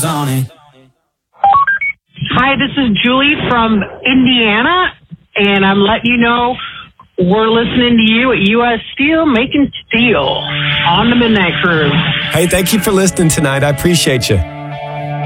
Jones on it. Hi, this is Julie from Indiana, and I'm letting you know we're listening to you at U.S. Steel, making steel on the Midnight Cruise. Hey, thank you for listening tonight. I appreciate you.